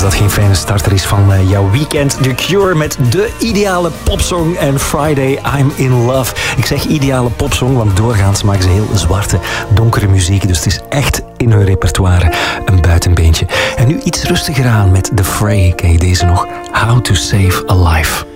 dat geen fijne starter is van jouw weekend. The Cure met de ideale popsong en Friday I'm in Love. Ik zeg ideale popsong, want doorgaans maken ze heel zwarte, donkere muziek. Dus het is echt in hun repertoire een buitenbeentje. En nu iets rustiger aan met The Fray. Ken je deze nog? How to Save a Life.